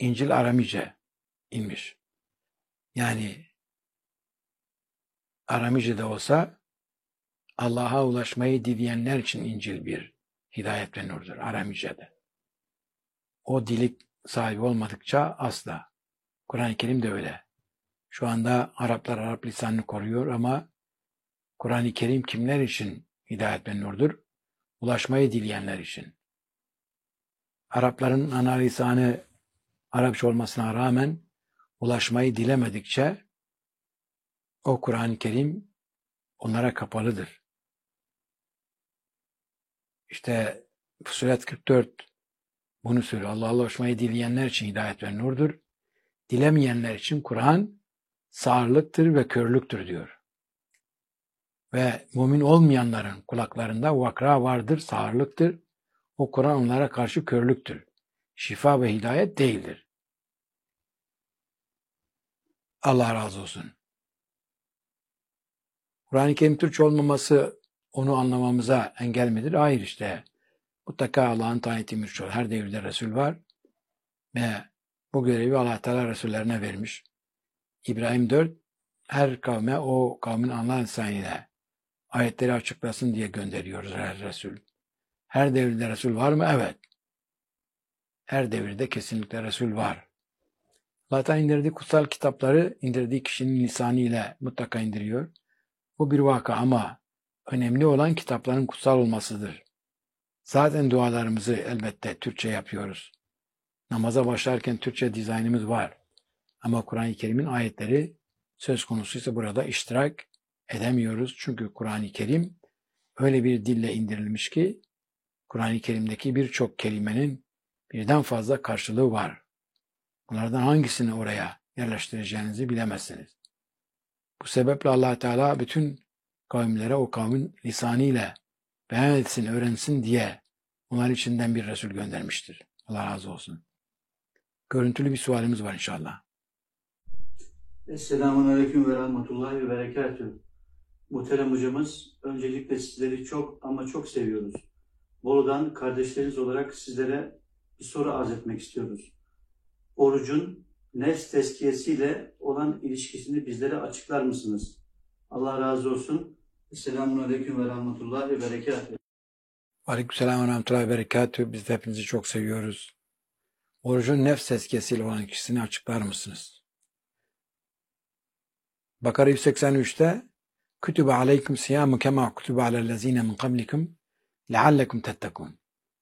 İncil Aramice inmiş. Yani Aramice'de olsa Allah'a ulaşmayı dileyenler için İncil bir hidayet ve nurdur Aramice'de. O dilik sahibi olmadıkça asla. Kur'an-ı Kerim de öyle. Şu anda Araplar Arap lisanını koruyor ama Kur'an-ı Kerim kimler için hidayet ve nurdur? Ulaşmayı dileyenler için. Arapların ana lisanı Arapça olmasına rağmen ulaşmayı dilemedikçe o Kur'an-ı Kerim onlara kapalıdır. İşte Fussilet 44 bunu söylüyor. Allah'a ulaşmayı dileyenler için hidayet ve nurdur. Dilemeyenler için Kur'an sağırlıktır ve körlüktür diyor. Ve mümin olmayanların kulaklarında vakra vardır, sağırlıktır. O Kur'an onlara karşı körlüktür. Şifa ve hidayet değildir. Allah razı olsun. Kur'an-ı Kerim Türkçe olmaması onu anlamamıza engel midir? Hayır işte. Mutlaka Allah'ın tayin ettiği mürşid. Her devirde Resul var. Ve bu görevi Allah Teala Resullerine vermiş. İbrahim 4 her kavme o kavmin ana lisanıyla ayetleri açıklasın diye gönderiyoruz her Resul. Her devirde Resul var mı? Evet. Her devirde kesinlikle Resul var. Allah Teala indirdiği kutsal kitapları indirdiği kişinin lisanı ile mutlaka indiriyor. Bu bir vaka ama önemli olan kitapların kutsal olmasıdır. Zaten dualarımızı elbette Türkçe yapıyoruz. Namaza başlarken Türkçe dizaynımız var. Ama Kur'an-ı Kerim'in ayetleri söz konusuysa burada iştirak edemiyoruz. Çünkü Kur'an-ı Kerim öyle bir dille indirilmiş ki Kur'an-ı Kerim'deki birçok kelimenin birden fazla karşılığı var. Bunlardan hangisini oraya yerleştireceğinizi bilemezsiniz. Bu sebeple Allah Teala bütün kavimlere o kavmin lisanıyla beyan etsin, öğrensin diye onların içinden bir Resul göndermiştir. Allah razı olsun. Görüntülü bir sualimiz var inşallah. Esselamun ve rahmetullahi ve berekatühü. Muhterem hocamız, öncelikle sizleri çok ama çok seviyoruz. Bolu'dan kardeşleriniz olarak sizlere bir soru arz etmek istiyoruz. Orucun nefs tezkiyesiyle olan ilişkisini bizlere açıklar mısınız? Allah razı olsun. Esselamun ve rahmetullahi ve berekatühü. Aleykümselam ve rahmetullahi ve berekatühü. Biz de hepinizi çok seviyoruz. Orucun nefs tezkiyesiyle olan ilişkisini açıklar mısınız? Bakara 183'te Kütübe aleyküm siyamu kema kütübe alellezine min kablikum leallekum tettekun.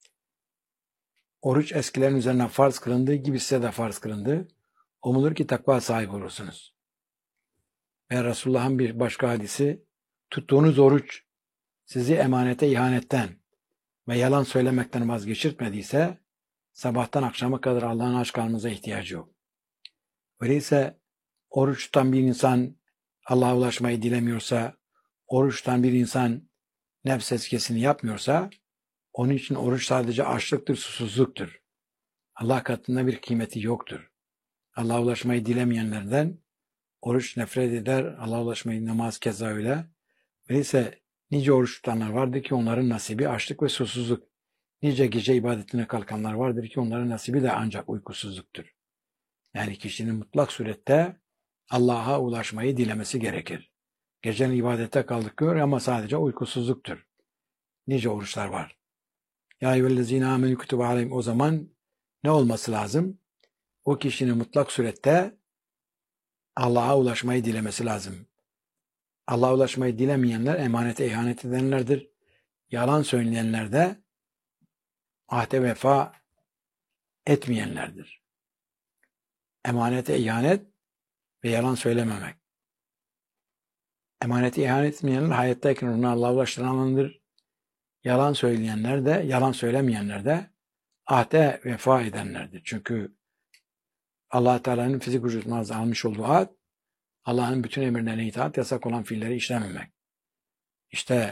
Oruç eskilerin üzerine farz kılındığı gibi size de farz kılındı. Umulur ki takva sahibi olursunuz. Ve Resulullah'ın bir başka hadisi, tuttuğunuz oruç sizi emanete ihanetten ve yalan söylemekten vazgeçirtmediyse, sabahtan akşama kadar Allah'ın aç karnınıza ihtiyacı yok. Öyleyse oruç tutan bir insan Allah'a ulaşmayı dilemiyorsa, oruç tutan bir insan nefs tezkiyesini yapmıyorsa, onun için oruç sadece açlıktır, susuzluktur. Allah katında bir kıymeti yoktur. Allah'a ulaşmayı dilemeyenlerden oruç nefret eder, Allah'a ulaşmayı namaz keza öyle. Öyleyse nice oruç tutanlar vardır ki onların nasibi açlık ve susuzluk. Nice gece ibadetine kalkanlar vardır ki onların nasibi de ancak uykusuzluktur. Yani kişinin mutlak surette Allah'a ulaşmayı dilemesi gerekir. Gecenin ibadete kalkıyor ama sadece uykusuzluktur. Nice oruçlar var. Ya eyyühellezine amenü kütübe aleyhim, o zaman ne olması lazım? O kişinin mutlak surette Allah'a ulaşmayı dilemesi lazım. Allah'a ulaşmayı dilemeyenler emanete ihanet edenlerdir. Yalan söyleyenler de ahde vefa etmeyenlerdir. Emanete ihanet ve yalan söylememek. Emanete ihanet etmeyenler hayattayken onu Allah'a ulaştıranlardır. Yalan söyleyenler de, yalan söylemeyenler de ahde vefa edenlerdir. Çünkü Allah Teala'nın fizik vücuduna almış olduğu ahd, Allah'ın bütün emirlerine itaat, yasak olan fiilleri işlememek. İşte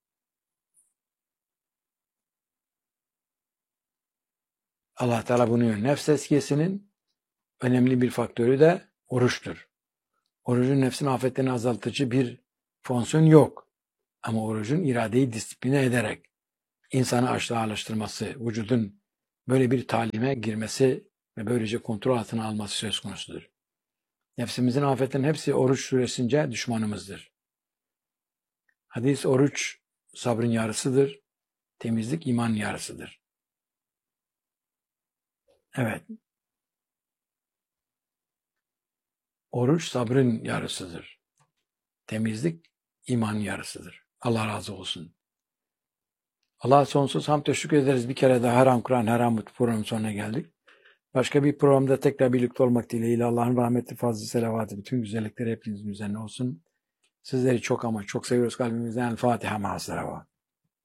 Allah Teala bunu diyor. Nefs tezkiyesinin önemli bir faktörü de oruçtur. Orucun nefsin afetlerini azaltıcı bir fonksiyon yok. Ama orucun iradeyi disipline ederek insanı açlığa alıştırması, vücudun böyle bir talime girmesi ve böylece kontrol altına alması söz konusudur. Nefsimizin afetlerin hepsi oruç süresince düşmanımızdır. Hadis oruç sabrın yarısıdır, temizlik iman yarısıdır. Evet. Oruç sabrın yarısıdır. Temizlik iman yarısıdır. Allah razı olsun. Allah'a sonsuz hamd ve şükür ederiz. Bir kere daha Haram Kur'an, Haram Mut programının sonuna geldik. Başka bir programda tekrar birlikte olmak dileğiyle Allah'ın rahmetli, fazlı, selavatı, bütün güzellikleri hepinizin üzerine olsun. Sizleri çok ama çok seviyoruz kalbimizden. El Fatiha ma'as-salavat.